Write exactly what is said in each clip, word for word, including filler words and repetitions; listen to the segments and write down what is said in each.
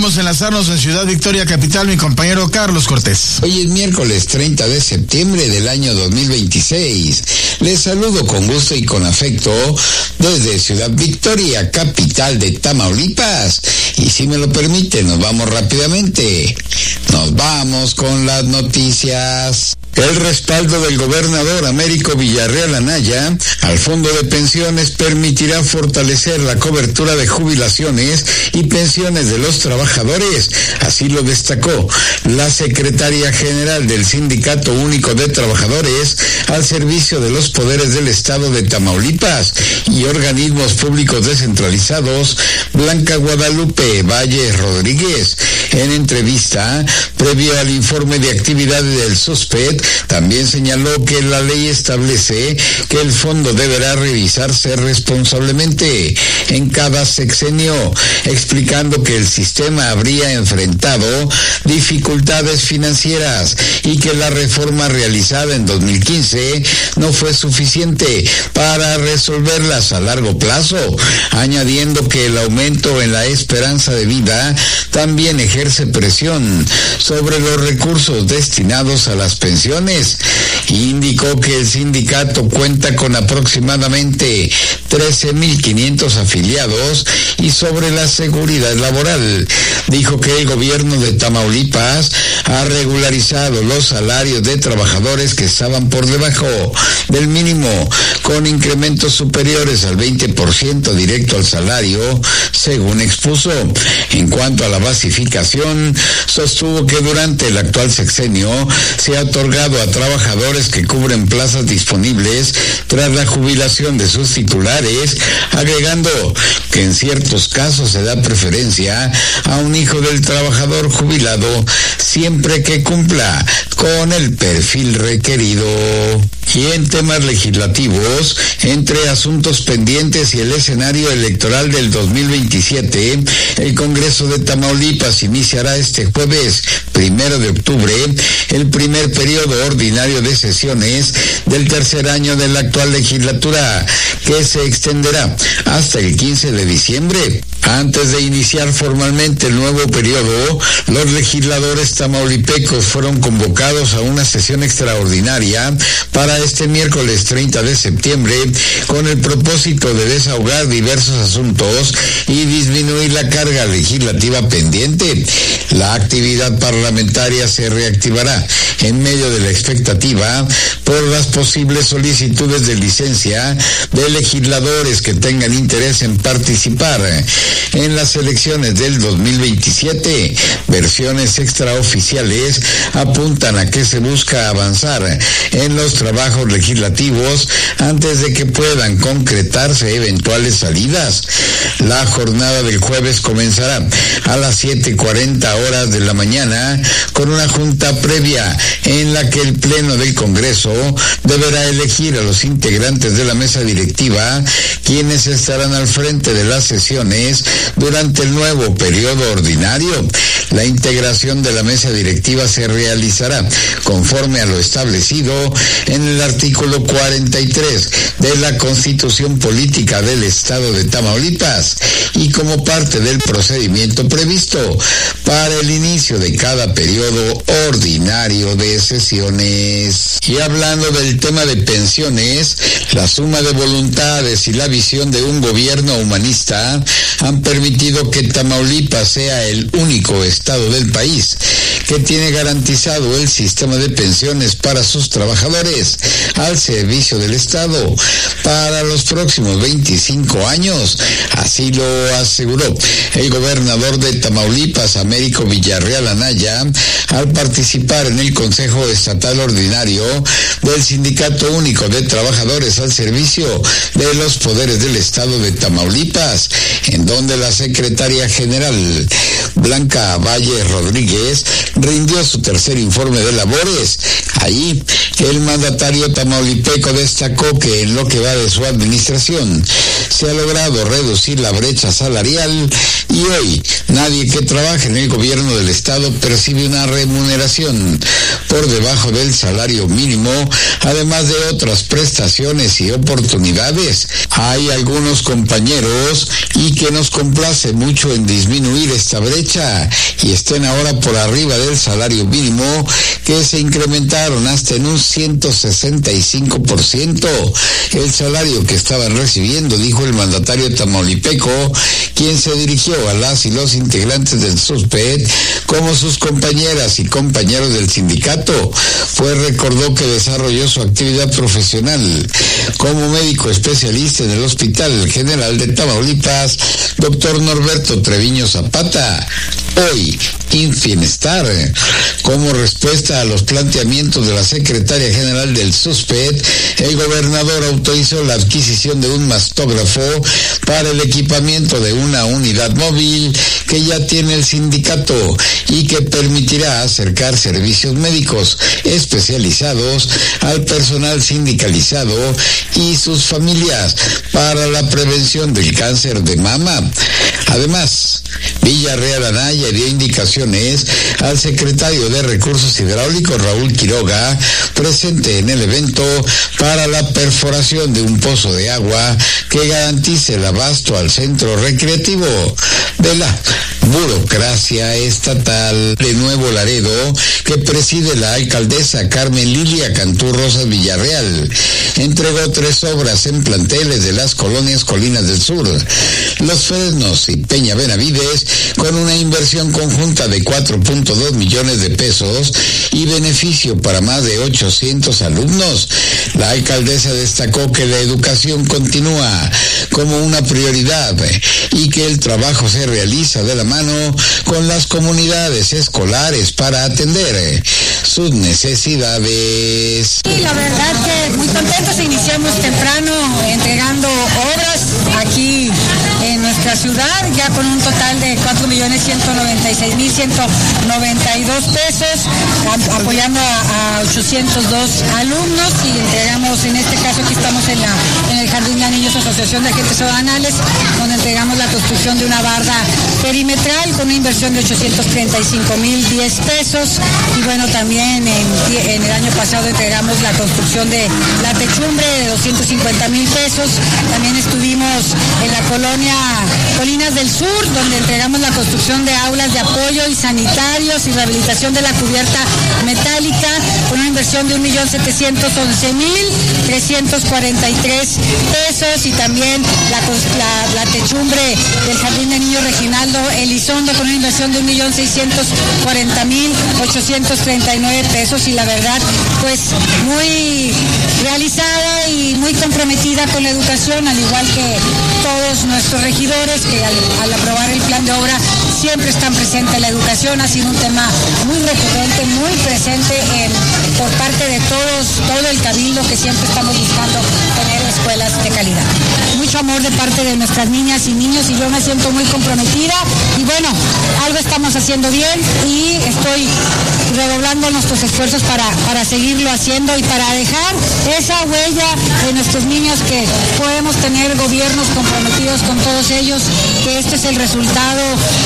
Vamos a enlazarnos en Ciudad Victoria, capital, mi compañero Carlos Cortés. Hoy es miércoles treinta de septiembre del año dos mil veintiséis. Les saludo con gusto y con afecto desde Ciudad Victoria, capital de Tamaulipas. Y si me lo permite, nos vamos rápidamente. Nos vamos con las noticias. El respaldo del gobernador Américo Villarreal Anaya al Fondo de Pensiones permitirá fortalecer la cobertura de jubilaciones y pensiones de los trabajadores. Así lo destacó la secretaria general del Sindicato Único de Trabajadores al servicio de los poderes del Estado de Tamaulipas y organismos públicos descentralizados, Blanca Guadalupe Valle Rodríguez. En entrevista previo al informe de actividades del SOSPET, también señaló que la ley establece que el fondo deberá revisarse responsablemente en cada sexenio, explicando que el sistema habría enfrentado dificultades financieras y que la reforma realizada en dos mil quince no fue suficiente para resolverlas a largo plazo, añadiendo que el aumento en la esperanza de vida también ejerce presión sobre los recursos destinados a las pensiones. Indicó que el sindicato cuenta con aproximadamente trece mil quinientos afiliados y sobre la seguridad laboral. Dijo que el gobierno de Tamaulipas ha regularizado los salarios de trabajadores que estaban por debajo del mínimo, con incrementos superiores al veinte por ciento directo al salario, según expuso. En cuanto a la basificación, sostuvo que durante el actual sexenio se ha otorgado a trabajadores que cubren plazas disponibles tras la jubilación de sus titulares, agregando que en ciertos casos se da preferencia a un hijo del trabajador jubilado siempre que cumpla con el perfil requerido. Y en temas legislativos, entre asuntos pendientes y el escenario electoral del dos mil veintisiete, el Congreso de Tamaulipas iniciará este jueves, primero de octubre, el primer periodo ordinario de sesiones del tercer año de la actual legislatura, que se extenderá hasta el quince de diciembre. Antes de iniciar formalmente el nuevo periodo, los legisladores tamaulipecos fueron convocados a una sesión extraordinaria para este miércoles treinta de septiembre con el propósito de desahogar diversos asuntos y disminuir la carga legislativa pendiente. La actividad parlamentaria se reactivará en medio de la expectativa por las posibles solicitudes de licencia de legisladores que tengan interés en participar en las elecciones del dos mil veintisiete. Versiones extraoficiales apuntan a que se busca avanzar en los trabajos legislativos antes de que puedan concretarse eventuales salidas. La jornada del jueves comenzará a las siete cuarenta horas de la mañana con una junta previa en la que el Pleno del Congreso deberá elegir a los integrantes de la mesa directiva, quienes estarán al frente de las sesiones durante el nuevo periodo ordinario. La integración de la mesa directiva se realizará conforme a lo establecido en el artículo cuarenta y tres de la Constitución Política del Estado de Tamaulipas y como parte del procedimiento previsto para el inicio de cada periodo ordinario de sesiones. Y hablando del tema de pensiones, la suma de voluntades y la visión de un gobierno humanista han permitido que Tamaulipas sea el único estado del país que tiene garantizado el sistema de pensiones para sus trabajadores al servicio del Estado para los próximos veinticinco años. Así lo aseguró el gobernador de Tamaulipas, Américo Villarreal Anaya, al participar en el Consejo Estatal Ordinario del Sindicato Único de Trabajadores al servicio de los poderes del Estado de Tamaulipas, en donde la secretaria general Blanca Valle Rodríguez rindió su tercer informe de labores. Ahí El mandatario tamaulipeco destacó que en lo que va de su administración se ha logrado reducir la brecha salarial y hoy nadie que trabaje en el gobierno del estado percibe una remuneración por debajo del salario mínimo, además de otras prestaciones y oportunidades. Hay algunos compañeros y que nos complace mucho en disminuir esta brecha y estén ahora por arriba del salario mínimo, que se incrementaron hasta en un ciento sesenta y cinco por ciento el salario que estaban recibiendo, dijo el mandatario tamaulipeco, quien se dirigió a las y los integrantes del SUSPET como sus compañeras y compañeros del sindicato, pues recordó que desarrolló su actividad profesional como médico especialista en el Hospital General de Tamaulipas, doctor Norberto Treviño Zapata, hoy Infienestar. Como respuesta a los planteamientos de la secretaria general del SUSPET, el gobernador autorizó la adquisición de un mastógrafo para el equipamiento de una unidad móvil que ya tiene el sindicato y que permitirá acercar servicios médicos especializados al personal sindicalizado y sus familias para la prevención del cáncer de mama. Además, Villarreal Anaya dio indicaciones al secretario de Recursos Hidráulicos, Raúl Quiroga, presente en el evento, para la perforación de un pozo de agua que garantice el abasto al centro recreativo de la burocracia estatal. De Nuevo Laredo, que preside la alcaldesa Carmen Lilia Cantú Rosas Villarreal, entregó tres obras en planteles de las colonias Colinas del Sur, Los Fresnos y Peña Benavides, con una inversión conjunta de cuatro punto dos millones de pesos y beneficio para más de ochocientos alumnos. La alcaldesa destacó que la educación continúa como una prioridad y que el trabajo se realiza de la mano con las comunidades escolares para atender sus necesidades. Sí, la verdad que muy contentos, iniciamos temprano entregando obras aquí en nuestra ciudad, ya con un total de cuatro millones ciento noventa y seis mil ciento noventa y dos pesos, apoyando a, a ochocientos dos alumnos, y entregamos, en este caso aquí estamos en, la, en el Jardín de Niños Asociación de Agentes Ciudadanos, donde entregamos la construcción de una barda perimetral con una inversión de ochocientos treinta y cinco mil diez pesos, y bueno, también en, en el año pasado entregamos la construcción de la techumbre de doscientos cincuenta mil pesos. También estuvimos en la colonia Colinas del Sur, donde entregamos la construcción de aulas de apoyo y sanitarios y rehabilitación de la cubierta metálica con una inversión de un millón setecientos once mil trescientos cuarenta y tres pesos, y también la, la, la techumbre del Jardín de Niños Reginaldo Elizondo con una inversión de un millón seiscientos cuarenta mil ochocientos treinta y nueve pesos, y la verdad pues muy realizada y muy comprometida con la educación, al igual que todos nuestros regidores que al, al aprobar el plan de obra siempre están presentes en la educación. Ha sido un tema muy recurrente, muy presente en, por parte de todos, todo el cabildo, que siempre estamos buscando tener escuelas de calidad. Mucho amor de parte de nuestras niñas y niños, y yo me siento muy comprometida, y bueno, algo estamos haciendo bien y estoy redoblando nuestros esfuerzos para, para seguirlo haciendo y para dejar esa huella de nuestros niños, que podemos tener gobiernos comprometidos con todos ellos, que este es el resultado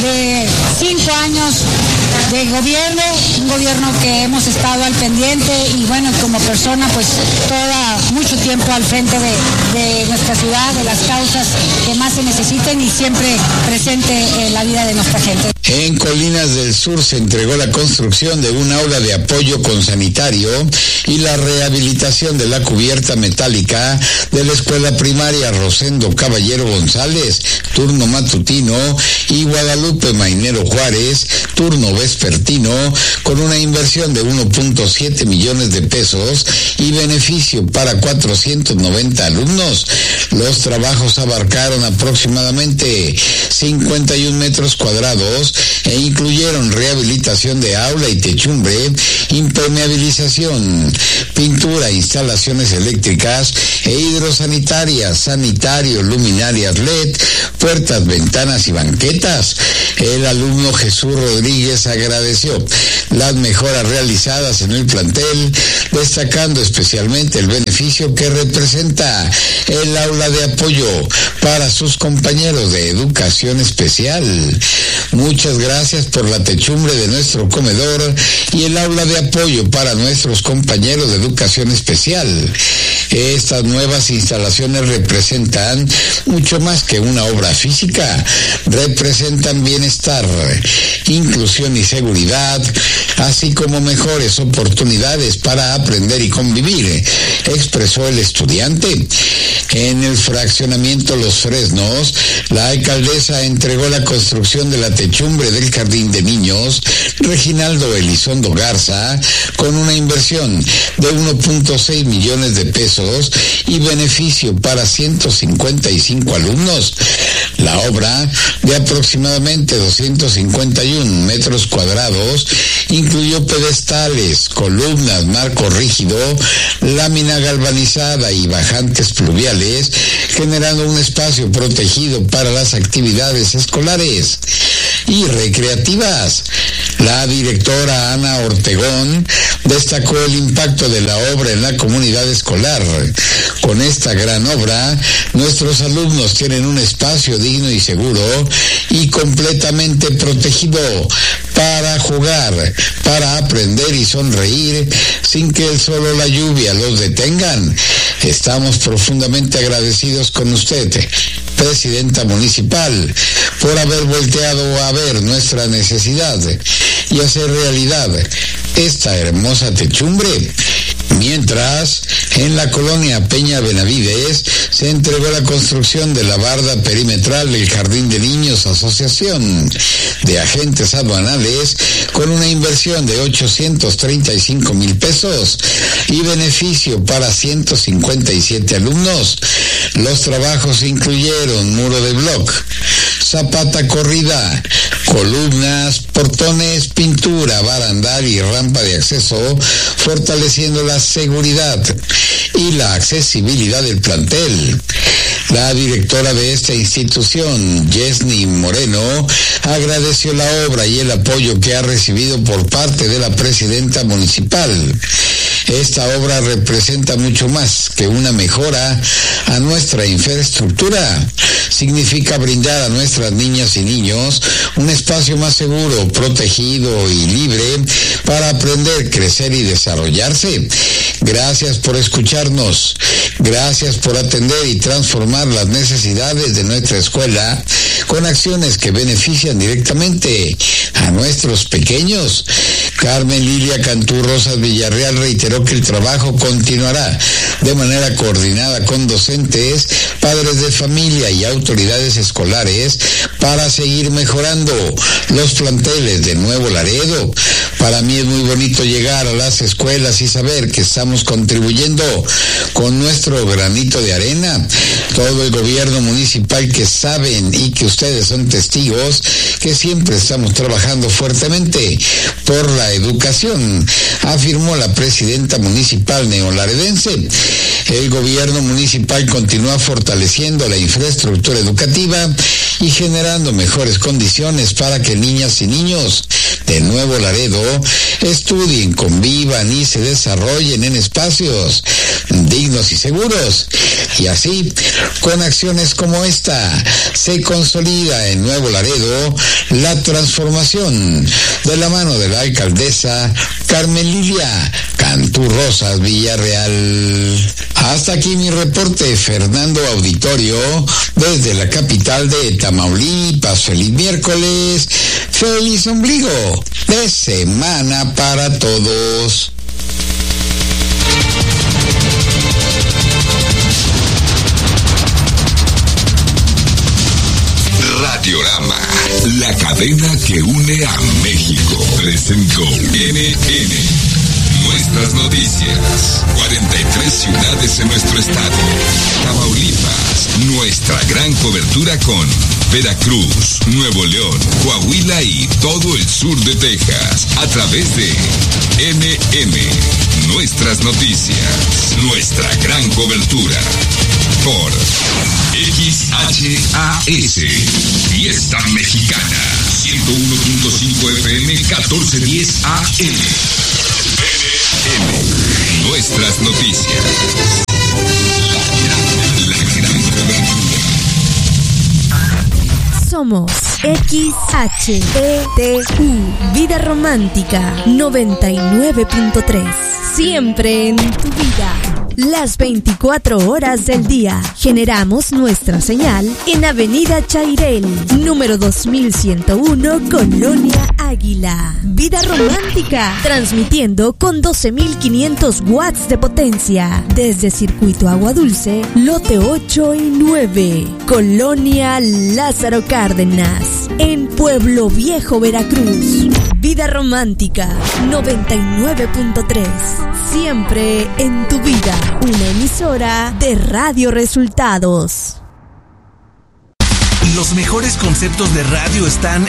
de cinco años de gobierno, un gobierno que hemos estado al pendiente, y bueno, como persona pues toda mucho tiempo al frente de, de nuestra ciudad, de las causas que más se necesiten, y siempre presente en la vida de nuestra gente. En Colinas del Sur se entregó la construcción de un aula de apoyo con sanitario y la rehabilitación de la cubierta metálica de la escuela primaria Rosendo Caballero González, turno matutino, y Guadalupe Mainero Juárez, turno vespertino, con una inversión de uno punto siete millones de pesos y beneficio para cuatrocientos noventa alumnos. Los trabajos abarcaron aproximadamente cincuenta y un metros cuadrados e incluyeron rehabilitación de aula y techumbre, impermeabilización, pintura, instalaciones eléctricas e hidrosanitarias, sanitario, luminarias L E D, puertas ventanas y banquetas. El alumno Jesús Rodríguez agradeció las mejoras realizadas en el plantel, destacando especialmente el beneficio que representa el aula de apoyo para sus compañeros de educación especial. Muchas gracias por la techumbre de nuestro comedor y el aula de apoyo para nuestros compañeros de educación especial. Estas nuevas instalaciones representan mucho más que una obra física, representan bienestar, inclusión y seguridad, así como mejores oportunidades para aprender y convivir, expresó el estudiante. En el fraccionamiento Los Fresnos, la alcaldesa entregó la construcción de la techumbre del Jardín de Niños Reginaldo Elizondo Garza con una inversión de uno punto seis millones de pesos y beneficio para ciento cincuenta y cinco alumnos. La obra, de aproximadamente doscientos cincuenta y uno metros cuadrados, incluyó pedestales, columnas, marco rígido, lámina galvanizada y bajantes pluviales, generando un espacio protegido para las actividades escolares y recreativas. La directora Ana Ortegón destacó el impacto de la obra en la comunidad escolar. Con esta gran obra, nuestros alumnos tienen un espacio digno y seguro y completamente protegido para jugar, para aprender y sonreír sin que el sol o la lluvia los detengan. Estamos profundamente agradecidos con usted, presidenta municipal, por haber volteado a ver nuestra necesidad y hacer realidad esta hermosa techumbre. Mientras, en la colonia Peña Benavides se entregó la construcción de la barda perimetral del Jardín de Niños Asociación de Agentes Aduanales con una inversión de ochocientos treinta y cinco mil pesos y beneficio para ciento cincuenta y siete alumnos. Los trabajos incluyeron muro de bloc, zapata corrida, columnas, portones, pintura, barandal y rampa de acceso, fortaleciendo la seguridad y la accesibilidad del plantel. La directora de esta institución, Yesni Moreno, agradeció la obra y el apoyo que ha recibido por parte de la presidenta municipal. Esta obra representa mucho más que una mejora a nuestra infraestructura. Significa brindar a nuestras niñas y niños un espacio más seguro, protegido y libre para aprender, crecer y desarrollarse. Gracias por escucharnos. Gracias por atender y transformar las necesidades de nuestra escuela con acciones que benefician directamente a nuestros pequeños. Carmen Lilia Cantú Rosas Villarreal reiteró que el trabajo continuará de manera coordinada con docentes, padres de familia y autoridades escolares para seguir mejorando los planteles de Nuevo Laredo. Para mí es muy bonito llegar a las escuelas y saber que estamos contribuyendo con nuestro granito de arena. Todo el gobierno municipal que saben y que ustedes son testigos que siempre estamos trabajando fuertemente por la educación, afirmó la presidenta municipal neolaredense. El gobierno municipal continúa fortaleciendo la infraestructura educativa y generando mejores condiciones para que niñas y niños de Nuevo Laredo estudien, convivan y se desarrollen en espacios dignos y seguros. Y así, con acciones como esta, se consolida en Nuevo Laredo la transformación de la mano de la alcaldesa Carmen Lilia Cantú Rosas Villarreal. Hasta aquí mi reporte, Fernando Auditorio, desde la capital de Tamaulipas. Feliz miércoles, feliz ombligo de semana para todos. Radiorama, la cadena que une a México, presentó N N. Nuestras noticias, cuarenta y tres ciudades en nuestro estado. Tamaulipas, nuestra gran cobertura con Veracruz, Nuevo León, Coahuila y todo el sur de Texas a través de N M, Nuestras Noticias, nuestra gran cobertura por X H A S, Fiesta Mexicana, ciento uno punto cinco F M, catorce diez A M. N M, Nuestras Noticias. La gran cobertura. Somos X H E T U, Vida Romántica noventa y nueve punto tres. Siempre en tu vida. Las veinticuatro horas del día. Generamos nuestra señal en Avenida Chairel, número dos mil ciento uno, Colonia Águila. Vida Romántica, transmitiendo con doce mil quinientos watts de potencia desde Circuito Agua Dulce, lote ocho y nueve, Colonia Lázaro Cárdenas, en Pueblo Viejo, Veracruz. Vida Romántica noventa y nueve punto tres. Siempre en tu vida. Una emisora de Radio Resultados. Los mejores conceptos de radio están